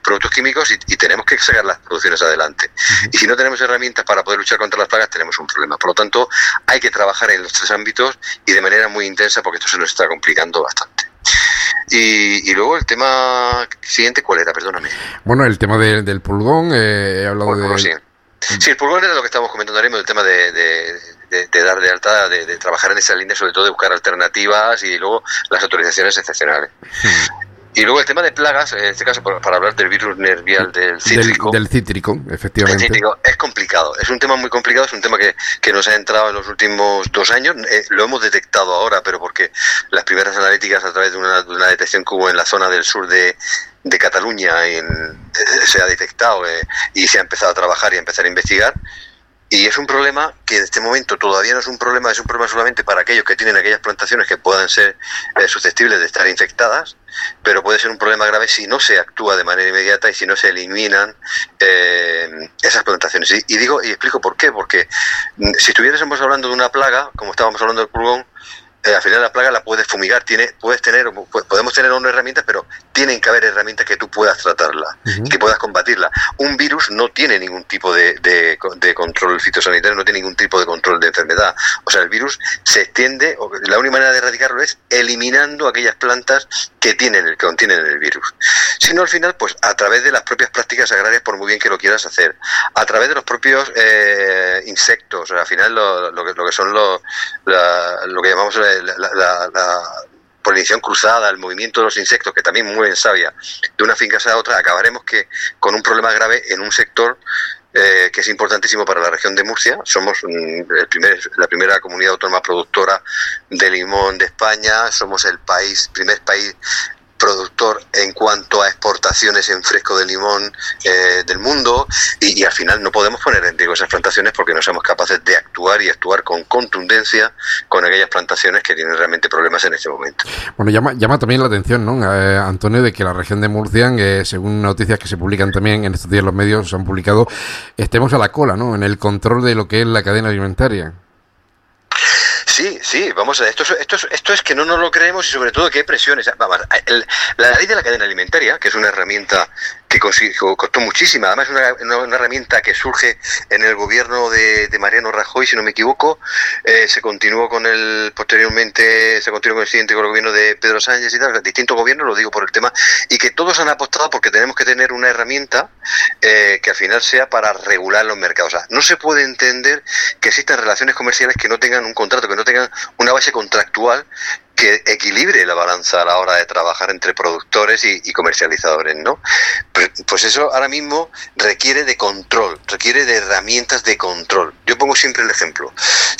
productos químicos y tenemos que sacar las producciones adelante. Y si no tenemos herramientas para poder luchar contra las plagas, tenemos un problema. Por lo tanto, hay que trabajar en los tres ámbitos y de manera muy intensa, porque esto se nos está complicando bastante. Y luego el tema siguiente, ¿cuál era? Perdóname. Bueno, el tema del pulgón, he hablado Sí, el pulgón era lo que estábamos comentando ahora mismo, el tema de dar de alta, de trabajar en esa línea, sobre todo de buscar alternativas y luego las autorizaciones excepcionales. Y luego el tema de plagas, en este caso para hablar del virus nervial del cítrico. Del cítrico, efectivamente. El cítrico es complicado, es un tema muy complicado, es un tema que nos ha entrado en los últimos 2 años, lo hemos detectado ahora, pero porque las primeras analíticas a través de una detección que hubo en la zona del sur de Cataluña se ha detectado y se ha empezado a trabajar y a empezar a investigar. Y es un problema que en este momento todavía no es un problema solamente para aquellos que tienen aquellas plantaciones que puedan ser susceptibles de estar infectadas, pero puede ser un problema grave si no se actúa de manera inmediata y si no se eliminan esas plantaciones. Y explico por qué, porque si estuviésemos hablando de una plaga, como estábamos hablando del pulgón, al final la plaga la puedes fumigar, podemos tener unas herramientas, pero tienen que haber herramientas que tú puedas tratarla, que puedas combatirla. Un virus no tiene ningún tipo de control fitosanitario, no tiene ningún tipo de control de enfermedad. O sea, el virus se extiende, la única manera de erradicarlo es eliminando aquellas plantas que contienen el virus. Si no, al final, pues a través de las propias prácticas agrarias, por muy bien que lo quieras hacer, a través de los propios insectos, al final lo que son lo que llamamos la polinización cruzada, el movimiento de los insectos que también mueven savia de una finca a otra, acabaremos con un problema grave en un sector que es importantísimo para la región de Murcia. Somos la primera comunidad autónoma productora de limón de España, somos el primer país productor en cuanto a exportaciones en fresco de limón del mundo, y al final no podemos poner en riesgo esas plantaciones porque no somos capaces de actuar con contundencia con aquellas plantaciones que tienen realmente problemas en este momento. Bueno, llama también la atención, ¿no, Antonio, de que la región de Murcia, según noticias que se publican también en estos días, los medios han publicado, estemos a la cola, ¿no?, en el control de lo que es la cadena alimentaria. Sí, vamos a ver, esto es que no nos lo creemos, y sobre todo que hay presiones. Vamos, la ley de la cadena alimentaria, que es una herramienta que costó muchísima, además es una herramienta que surge en el gobierno de Mariano Rajoy, si no me equivoco, se continuó posteriormente con el siguiente gobierno de Pedro Sánchez y tal, distintos gobiernos, lo digo por el tema, y que todos han apostado porque tenemos que tener una herramienta que al final sea para regular los mercados. O sea, no se puede entender que existan relaciones comerciales que no tengan un contrato, que no tengan una base contractual que equilibre la balanza a la hora de trabajar entre productores y comercializadores, ¿no? Pues eso ahora mismo requiere de control, requiere de herramientas de control. Yo pongo siempre el ejemplo.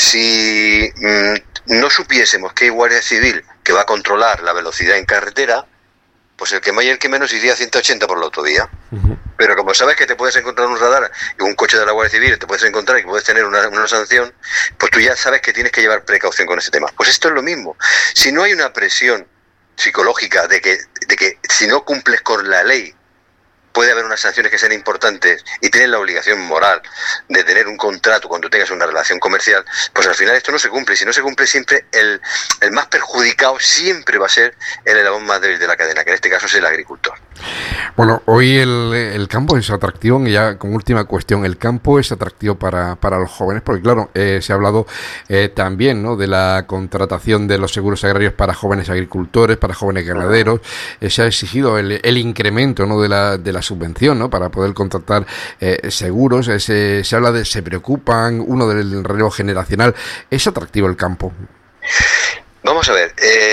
Si no supiésemos que hay Guardia Civil que va a controlar la velocidad en carretera, pues el que más y el que menos iría a 180 por la autovía. Pero como sabes que te puedes encontrar un radar y un coche de la Guardia Civil, te puedes encontrar y que puedes tener una sanción, pues tú ya sabes que tienes que llevar precaución con ese tema. Pues esto es lo mismo. Si no hay una presión psicológica de que si no cumples con la ley, puede haber unas sanciones que sean importantes y tienes la obligación moral de tener un contrato cuando tengas una relación comercial, pues al final esto no se cumple. Y si no se cumple, siempre el más perjudicado siempre va a ser el eslabón más débil de la cadena, que en este caso es el agricultor. Bueno, hoy el campo es atractivo, y ya como última cuestión, el campo es atractivo para los jóvenes, porque claro, se ha hablado también, ¿no?, de la contratación de los seguros agrarios para jóvenes agricultores, para jóvenes ganaderos. Se ha exigido el incremento, ¿no?, de la subvención, ¿no?, para poder contratar seguros. Se habla se preocupan, uno del relevo generacional. ¿Es atractivo el campo? Vamos a ver,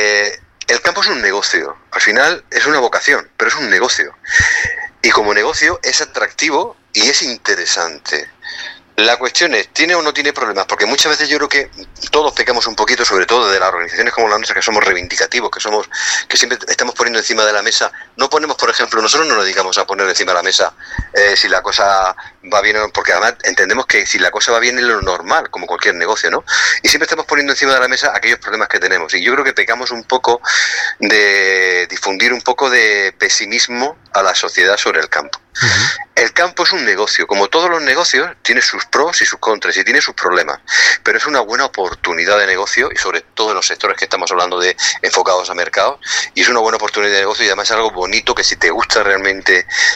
el campo es un negocio, al final es una vocación, pero es un negocio. Y como negocio es atractivo y es interesante. La cuestión es, ¿tiene o no tiene problemas? Porque muchas veces yo creo que todos pecamos un poquito, sobre todo de las organizaciones como la nuestra, que somos reivindicativos, que siempre estamos poniendo encima de la mesa. No ponemos, por ejemplo, nosotros no nos dedicamos a poner encima de la mesa si la cosa va bien, porque además entendemos que si la cosa va bien es lo normal, como cualquier negocio, ¿no? Y siempre estamos poniendo encima de la mesa aquellos problemas que tenemos. Y yo creo que pecamos un poco de difundir un poco de pesimismo a la sociedad sobre el campo. El campo es un negocio, como todos los negocios, tiene sus pros y sus contras y tiene sus problemas, pero es una buena oportunidad de negocio, y sobre todo en los sectores que estamos hablando de enfocados a mercados, y es una buena oportunidad de negocio, y además es algo bonito que si te gusta realmente